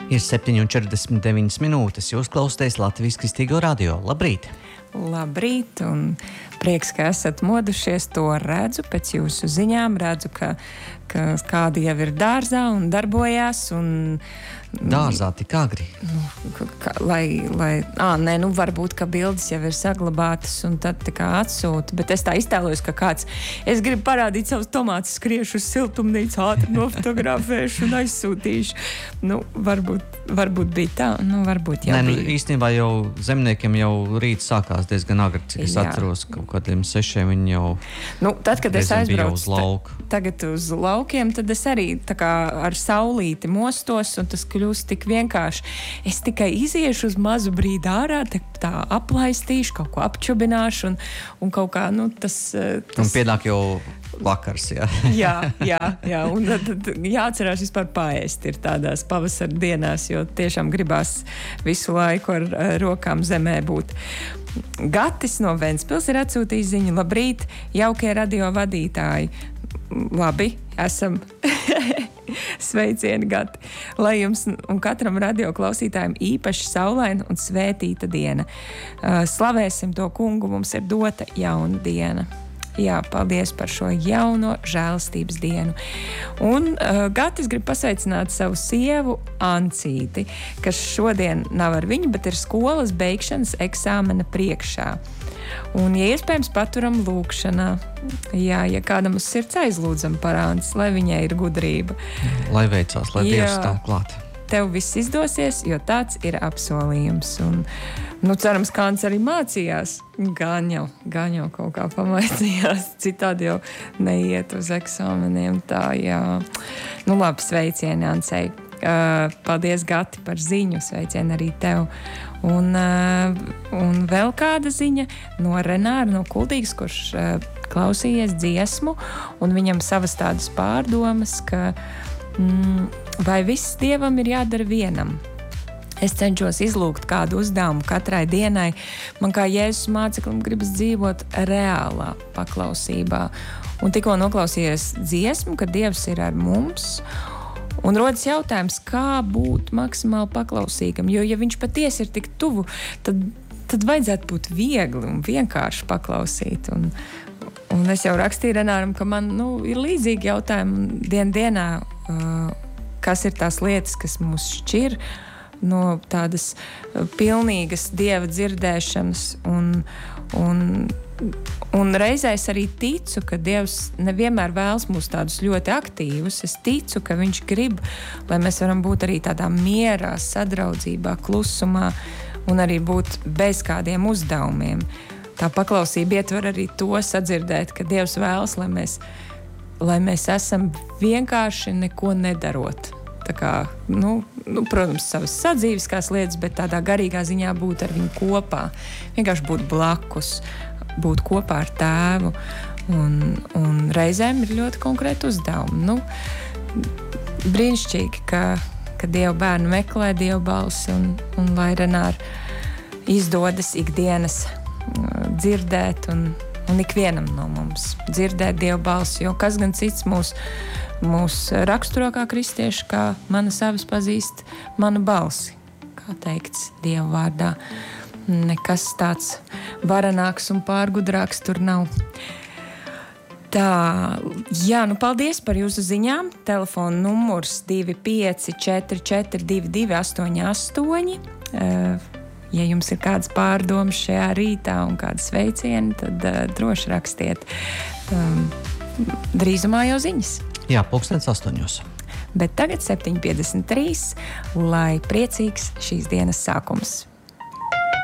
Ir 7:49 minūtes. Jūs klausāties Latvijas Kristīgo radio. Labrīt! Labrīt, un prieks, ka esat modušies. To redzu pēc jūsu ziņām. Redzu, ka kādi jau ir dārzā un darbojās. Dārzā tik agri. Varbūt, ka bildes jau ir saglabātas un tad tā kā atsūta. Bet es tā iztēlojos, ka kāds, es gribu parādīt savus tomātus, skriešu uz siltumnīcu, ātri nofotografēšu un aizsūtīšu. Varbūt bija tā, varbūt jau bija. Īstenībā jau zemniekiem jau rīts sākās diezgan agri, cik es atceros, kaut kādiem 6 viņi jau tad, kad es aizbraucu uz lauku. Tagad uz laukiem, tad es arī tā kā ar saulīti mostos, un tas kļūst tik vienkārši. Es tikai iziešu uz mazu brīdi ārā, tā aplaistīšu, kaut ko apčubināšu, un kaut kā, tas... Un pienāk jau vakars, jā. jā, un tad jāatcerās vispār paēst ir tādās pavasara dienās, jo tiešām gribās visu laiku ar rokām zemē būt. Gatis no Ventspils ir atsūtījis ziņu. Labrīt, jaukie radio vadītāji. Labi, esam. Sveicieni, Gati. Lai jums un katram radio klausītājiem īpaši saulaina un svētīta diena. Slavēsim to kungu, mums ir dota jauna diena. Jā, paldies par šo jauno žēlastības dienu. Un Gatis grib pasveicināt savu sievu Ancīti, kas šodien nav ar viņu, bet ir skolas beigšanas eksāmena priekšā. Un, ja iespējams, paturam lūkšanā. Jā, ja kādam uz sirds aizlūdzam par Anci, lai viņai ir gudrība. Lai veicās, lai Dievs stāv klāt. Tev viss izdosies, jo tāds ir apsolījums. Un, cerams, Kāns arī mācījās. Gan jau kaut kā pamācījās. Citādi jau neiet uz eksāmeniem. Tā, jā. Labi, sveicieni Ancei. Paldies, Gati, par ziņu. Sveicieni arī tev. Un vēl kāda ziņa no Renāra, no Kuldīgas, kurš klausījies dziesmu, un viņam savas tādas pārdomas, ka vai viss Dievam ir jādara vienam? Es cenšos izlūgt kādu uzdevumu katrai dienai. Man kā Jēzus māceklim gribas dzīvot reālā paklausībā. Un tikko noklausījies dziesmu, ka Dievs ir ar mums. Un rodas jautājums, kā būt maksimāli paklausīgam. Jo, ja viņš patiesi ir tik tuvu, tad vajadzētu būt viegli un vienkārši paklausīt. Un es jau rakstīju Renāram, ka man ir līdzīgi jautājumi dienā, kas ir tās lietas, kas mūs šķir no tādas pilnīgas Dieva dzirdēšanas. Un reizēs arī ticu, ka Dievs nevienmēr vēlas mūs tādus ļoti aktīvus. Es ticu, ka viņš grib, lai mēs varam būt arī tādā mierā, sadraudzībā, klusumā un arī būt bez kādiem uzdevumiem. Tā paklausība ietver arī to sadzirdēt, ka Dievs vēlas, lai mēs esam vienkārši neko nedarot. Tā kā, protams, savas sadzīviskās lietas, bet tādā garīgā ziņā būt ar viņu kopā. Vienkārši būt blakus, būt kopā ar tēvu. Un reizēm ir ļoti konkrēti uzdevumi. Brīnišķīgi, ka Dieva bērni meklē Dieva balsi un lai Renāri izdodas ikdienas dzirdēt un ikvienam no mums dzirdēt Dieva balsi, jo kas gan cits mūs raksturo kā kristieši, kā mana savas pazīst manu balsi, kā teikts Dieva vārdā. Nekas tāds varenāks un pārgudrāks tur nav. Tā, jā, paldies par jūsu ziņām. Telefona numurs 25442288. Ja jums ir kādas pārdomas šajā rītā un kādas sveicieni, tad droši rakstiet. Drīzumā jau ziņas. Jā, 8:00. Bet tagad 7:53, lai priecīgs šīs dienas sākums.